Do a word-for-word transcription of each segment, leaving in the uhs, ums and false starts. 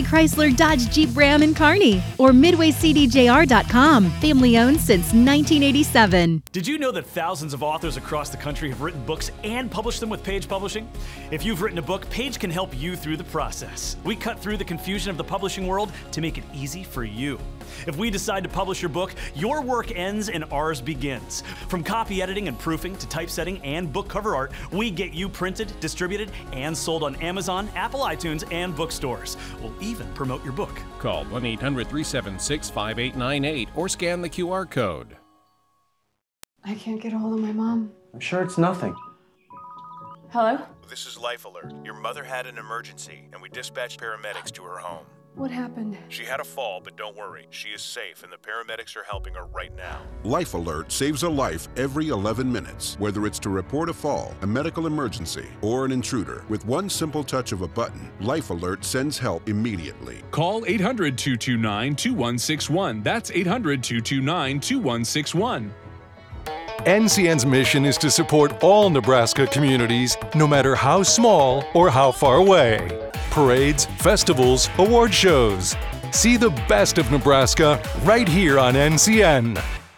Midway Chrysler Dodge Jeep Ram in Kearney or midway c d j r dot com. Family owned since nineteen eighty-seven. Did you know that thousands of authors across the country have written books and published them with Page Publishing? If you've written a book, Page can help you through the process. We cut through the confusion of the publishing world to make it easy for you. If we decide to publish your book, your work ends and ours begins. From copy editing and proofing to typesetting and book cover art, we get you printed, distributed, and sold on Amazon, Apple iTunes, and bookstores. We'll even promote your book. Call one eight hundred, three seven six, five eight nine eight or scan the Q R code. I can't get a hold of my mom. I'm sure it's nothing. Hello? This is Life Alert. Your mother had an emergency, and we dispatched paramedics to her home. What happened? She had a fall, but don't worry. She is safe, and the paramedics are helping her right now. Life Alert saves a life every eleven minutes, whether it's to report a fall, a medical emergency, or an intruder. With one simple touch of a button, Life Alert sends help immediately. Call eight hundred, two two nine, two one six one. That's eight hundred, two two nine, two one six one. N C N's mission is to support all Nebraska communities, no matter how small or how far away. Parades, festivals, award shows. See the best of Nebraska right here on N C N.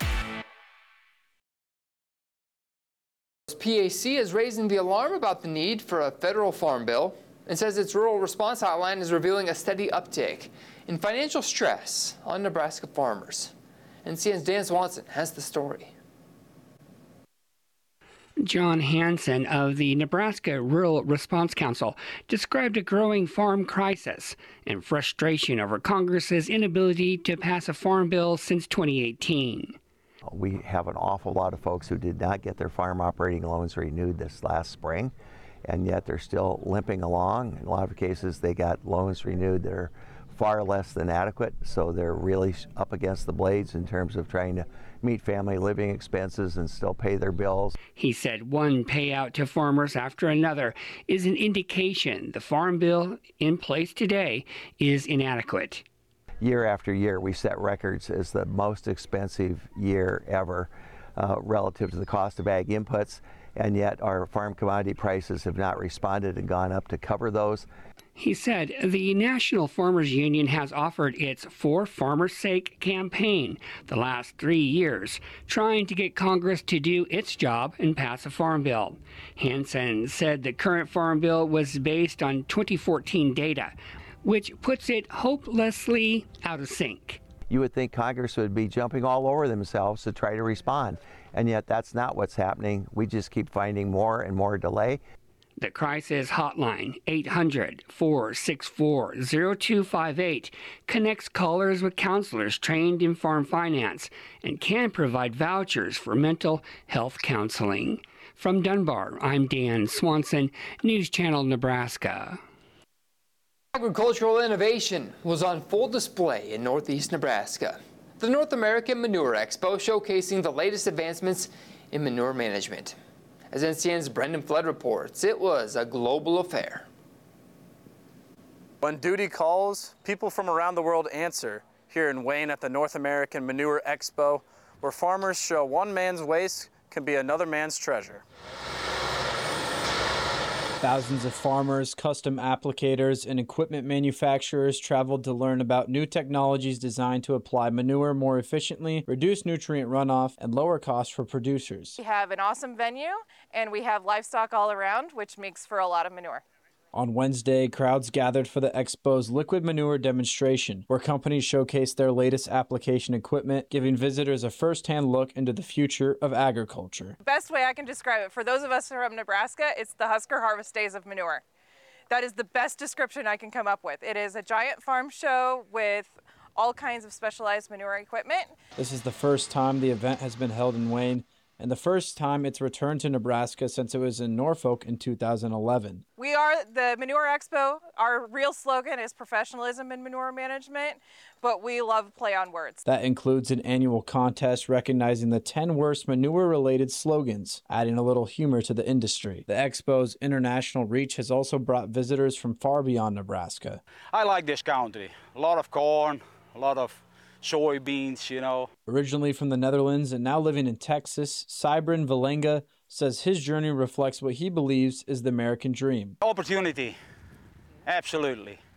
P A C is raising the alarm about the need for a federal farm bill and says its rural response hotline is revealing a steady uptick in financial stress on Nebraska farmers. N C N's Dan Swanson has the story. John Hansen of the Nebraska Rural Response Council described a growing farm crisis and frustration over Congress's inability to pass a farm bill since twenty eighteen. We have an awful lot of folks who did not get their farm operating loans renewed this last spring, and yet they're still limping along. In a lot of cases, they got loans renewed that are far less than adequate, so they're really up against the blades in terms of trying to meet family living expenses and still pay their bills. He said one payout to farmers after another is an indication the farm bill in place today is inadequate. Year after year, we set records as the most expensive year ever uh, relative to the cost of ag inputs, and yet our farm commodity prices have not responded and gone up to cover those. He said the National Farmers Union has offered its For Farmers' Sake campaign the last three years, trying to get Congress to do its job and pass a farm bill. Hansen said the current farm bill was based on twenty fourteen data, which puts it hopelessly out of sync. You would think Congress would be jumping all over themselves to try to respond, and yet that's not what's happening. We just keep finding more and more delay. The crisis hotline, eight hundred, four six four, zero two five eight, connects callers with counselors trained in farm finance and can provide vouchers for mental health counseling. From Dunbar, I'm Dan Swanson, News Channel Nebraska. Agricultural innovation was on full display in northeast Nebraska. The North American Manure Expo showcasing the latest advancements in manure management. As N C N's Brendan Flood reports, it was a global affair. When duty calls, people from around the world answer here in Wayne at the North American Manure Expo, where farmers show one man's waste can be another man's treasure. Thousands of farmers, custom applicators, and equipment manufacturers traveled to learn about new technologies designed to apply manure more efficiently, reduce nutrient runoff, and lower costs for producers. We have an awesome venue, and we have livestock all around, which makes for a lot of manure. On Wednesday, crowds gathered for the Expo's liquid manure demonstration, where companies showcased their latest application equipment, giving visitors a first-hand look into the future of agriculture. The best way I can describe it, for those of us from Nebraska, it's the Husker Harvest Days of manure. That is the best description I can come up with. It is a giant farm show with all kinds of specialized manure equipment. This is the first time the event has been held in Wayne, and the first time it's returned to Nebraska since it was in Norfolk in two thousand eleven. We are the Manure Expo. Our real slogan is professionalism in manure management, but we love play on words. That includes an annual contest recognizing the ten worst manure-related slogans, adding a little humor to the industry. The Expo's international reach has also brought visitors from far beyond Nebraska. I like this country. A lot of corn, a lot of soybeans, you know. Originally from the Netherlands and now living in Texas, Cybran Valenga says his journey reflects what he believes is the American dream. Opportunity, absolutely.